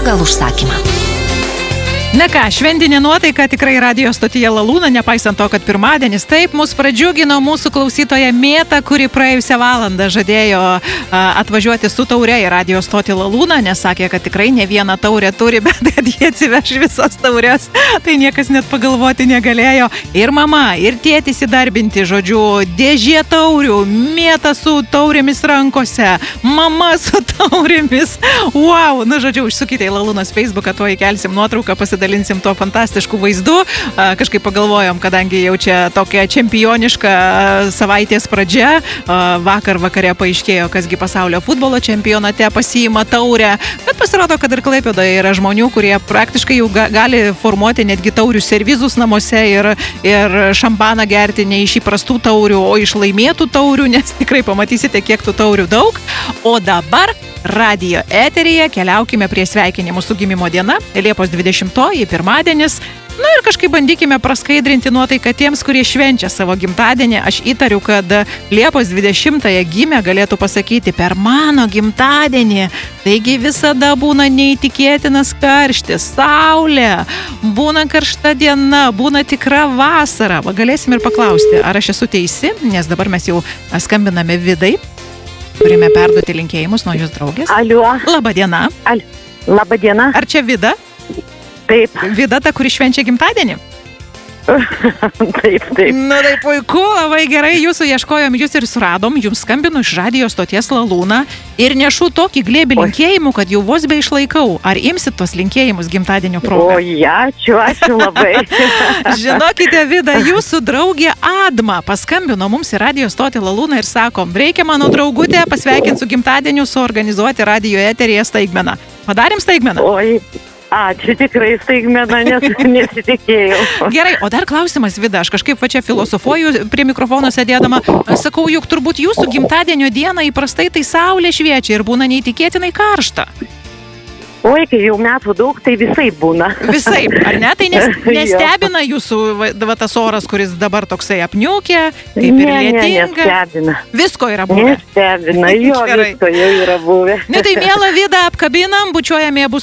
pagal užsakymą. Na ką, šventinė nuotaika tikrai radijo stotyje Lalūna, nepaisant to, kad pirmadienis. Taip, mus pradžiugino mūsų klausytoja Mėta, kuri praėjusią valandą žadėjo atvažiuoti su taure į radijo stotį Lalūna, nes sakė, kad tikrai ne vieną taurę turi, bet kad jie atsiveš visas taures. Tai niekas net pagalvoti negalėjo. Ir mama, ir tėtis įdarbinti, žodžiu, dėžė taurių, Mėta su taurėmis rankose, mama su taurėmis. Wow, nu žodžiu, užsukite į Lalūnos Facebooką, tuo įkelsim nuotrauką, pasidalinsim tuo fantastišku vaizdu. Kažkaip pagalvojom, kadangi jau čia tokia čempioniška savaitės pradžia, vakar vakare paaiškėjo, kasgi pasaulio futbolo čempionate pasiima taurę, bet pasirodo, kad ir Klaipėdoje yra žmonių, kurie praktiškai jau gali formuoti netgi taurių servizus namuose ir šampaną gerti ne iš įprastų taurių, o iš laimėtų taurių, nes tikrai pamatysite, kiek tų taurių daug. O dabar radijo eteryje keliaukime prie sveikinimų su gimimo diena, Liepos 20-oji, pirmadienis. Na ir kažkaip bandykime praskaidrinti nuotaiką tiems, kurie švenčia savo gimtadienį. Aš įtariu, kad Liepos 20-ąją gimę galėtų pasakyti per mano gimtadienį. Taigi visada būna neįtikėtinas karštis, saulė, būna karšta diena, būna tikra vasara. Galėsim ir paklausti, ar aš esu teisi, nes dabar mes jau skambiname Vidai. Turime perduoti linkėjimus nuo jūs draugės. Aliu. Labą dieną. Labą dieną. Ar čia Vida? Taip. Vida ta, kuri švenčia gimtadienį? Taip. Nu tai puiku, labai gerai, jūsų ieškojom, jūs ir suradom, jums skambinu iš radijo stoties Lalūna ir nešu tokį glėbį linkėjimų, kad jau vos be išlaikau. Ar imsit tos linkėjimus gimtadienio proga? Ačiū labai. Žinokite, Vida, jūsų draugė Adma paskambino mums į radijo stotį Lalūna ir sako, reikia mano draugutę pasveikinti su gimtadieniu, suorganizuoti radijo eteryje staigmeną. Padarėm staigmeną? Ačiū, tikrai staigmena, nes nesitikėjau. Gerai, o dar klausimas, Vida, aš kažkaip va čia filosofuoju prie mikrofono sėdėdama, sakau, juk turbūt jūsų gimtadienio dieną įprastai tai saulė šviečia ir būna neįtikėtinai karšta. Oi, kai jau metų daug, tai visai būna. Visai, ar ne? Tai nestebina jūsų tas oras, kuris dabar toksai apniukė, kaip ir lietinga? Nestebina. Visko yra buvę? Nestebina, visko jau yra buvę. Ne, tai mielą Vidą apkabinam, bučiuojame abu